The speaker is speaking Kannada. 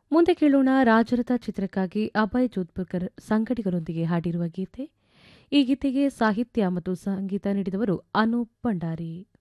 ಮುಂದೆ ಕೇಳೋಣ ರಾಜರಥ ಚಿತ್ರಕ್ಕಾಗಿ ಅಭಯ್ ಜೋಧ್ಪುರ್ಕರ್ ಸಂಗಡಿಗರೊಂದಿಗೆ ಹಾಡಿರುವ ಗೀತೆ. ಈ ಗೀತೆಗೆ ಸಾಹಿತ್ಯ ಮತ್ತು ಸಂಗೀತ ನೀಡಿದವರು ಅನೂಪ್ ಭಂಡಾರಿ.